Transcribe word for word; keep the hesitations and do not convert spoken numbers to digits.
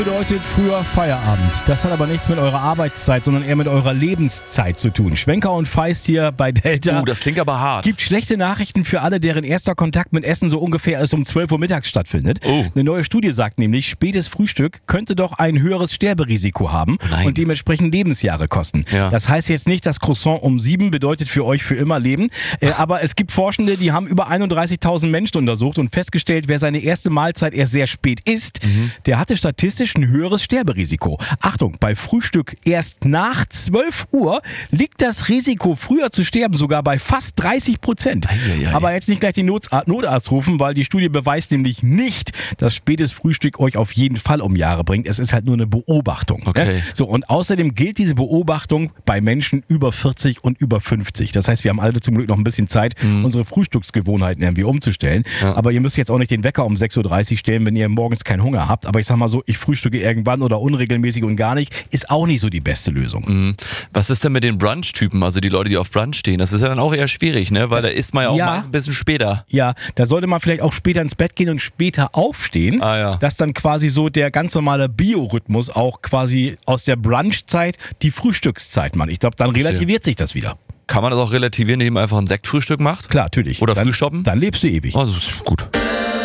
Bedeutet früher Feierabend. Das hat aber nichts mit eurer Arbeitszeit, sondern eher mit eurer Lebenszeit zu tun. Schwenker und Feist hier bei Delta. Uh, das klingt aber hart. Gibt schlechte Nachrichten für alle, deren erster Kontakt mit Essen so ungefähr erst um zwölf Uhr mittags stattfindet. Oh. Eine neue Studie sagt nämlich, spätes Frühstück könnte doch ein höheres Sterberisiko haben Nein. und dementsprechend Lebensjahre kosten. Ja. Das heißt jetzt nicht, das Croissant um sieben bedeutet für euch für immer Leben. Äh, aber es gibt Forschende, die haben über einunddreißigtausend Menschen untersucht und festgestellt, wer seine erste Mahlzeit erst sehr spät isst, mhm. der hatte statistisch ein höheres Sterberisiko. Achtung, bei Frühstück erst nach zwölf Uhr liegt das Risiko, früher zu sterben, sogar bei fast dreißig Prozent. Eieiei. Aber jetzt nicht gleich den Notarzt, Notarzt rufen, weil die Studie beweist nämlich nicht, dass spätes Frühstück euch auf jeden Fall um Jahre bringt. Es ist halt nur eine Beobachtung. Okay. Ne? So, und außerdem gilt diese Beobachtung bei Menschen über vierzig und über fünfzig. Das heißt, wir haben alle zum Glück noch ein bisschen Zeit, mhm. unsere Frühstücksgewohnheiten irgendwie umzustellen. Ja. Aber ihr müsst jetzt auch nicht den Wecker um sechs Uhr dreißig stellen, wenn ihr morgens keinen Hunger habt. Aber ich sag mal so, ich frühstücke irgendwann oder unregelmäßig und gar nicht, ist auch nicht so die beste Lösung. Mhm. Was ist denn mit den Brunch-Typen, also die Leute, die auf Brunch stehen? Das ist ja dann auch eher schwierig, ne? Weil da isst man ja auch ja. meist ein bisschen später. Ja, da sollte man vielleicht auch später ins Bett gehen und später aufstehen, ah, ja. dass dann quasi so der ganz normale Biorhythmus auch quasi aus der Brunchzeit die Frühstückszeit macht. Ich glaube, dann relativiert sich das wieder. Kann man das auch relativieren, indem man einfach ein Sektfrühstück macht? Klar, natürlich. Oder dann, Frühshoppen? Dann lebst du ewig. Also, ist gut.